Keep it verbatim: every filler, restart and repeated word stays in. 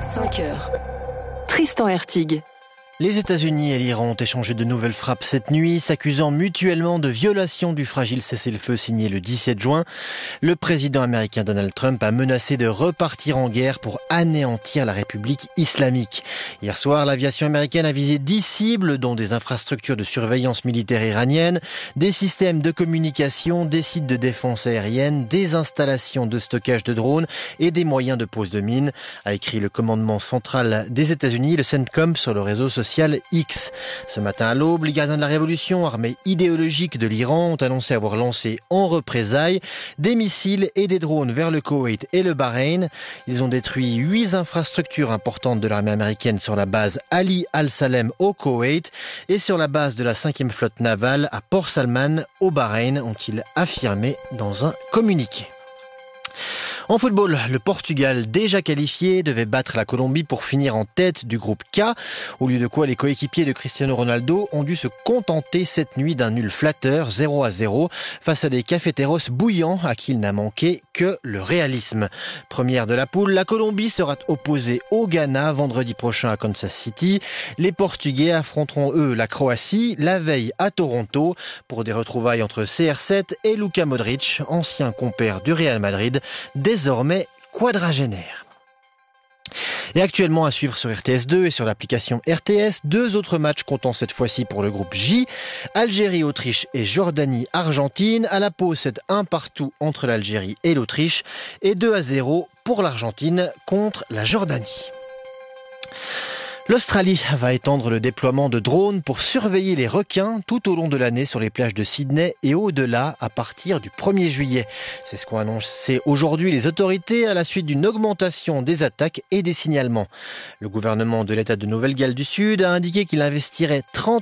cinq heures. Tristan Hertig. Les États-Unis et l'Iran ont échangé de nouvelles frappes cette nuit, s'accusant mutuellement de violation du fragile cessez-le-feu signé le dix-sept juin. Le président américain Donald Trump a menacé de repartir en guerre pour anéantir la République islamique. Hier soir, l'aviation américaine a visé dix cibles, dont des infrastructures de surveillance militaire iranienne, des systèmes de communication, des sites de défense aérienne, des installations de stockage de drones et des moyens de pose de mines, a écrit le commandement central des États-Unis, le CENTCOM, sur le réseau social X. Ce matin à l'aube, les gardiens de la révolution, armée idéologique de l'Iran, ont annoncé avoir lancé en représailles des missiles et des drones vers le Koweït et le Bahreïn. Ils ont détruit huit infrastructures importantes de l'armée américaine sur la base Ali Al-Salem au Koweït et sur la base de la cinquième flotte navale à Port Salman au Bahreïn, ont-ils affirmé dans un communiqué. En football, le Portugal, déjà qualifié, devait battre la Colombie pour finir en tête du groupe K, au lieu de quoi les coéquipiers de Cristiano Ronaldo ont dû se contenter cette nuit d'un nul flatteur, zéro à zéro, face à des cafeteros bouillants à qui il n'a manqué que le réalisme. Première de la poule, la Colombie sera opposée au Ghana vendredi prochain à Kansas City. Les Portugais affronteront eux la Croatie la veille à Toronto pour des retrouvailles entre C R sept et Luka Modric, ancien compère du Real Madrid, désormais quadragénaire. Et actuellement à suivre sur R T S deux et sur l'application R T S, deux autres matchs comptant cette fois-ci pour le groupe J. Algérie, Autriche et Jordanie, Argentine. À la pause, c'est un partout entre l'Algérie et l'Autriche et deux à zéro pour l'Argentine contre la Jordanie. L'Australie va étendre le déploiement de drones pour surveiller les requins tout au long de l'année sur les plages de Sydney et au-delà à partir du premier juillet. C'est ce qu'ont annoncé aujourd'hui les autorités à la suite d'une augmentation des attaques et des signalements. Le gouvernement de l'État de Nouvelle-Galles du Sud a indiqué qu'il investirait trente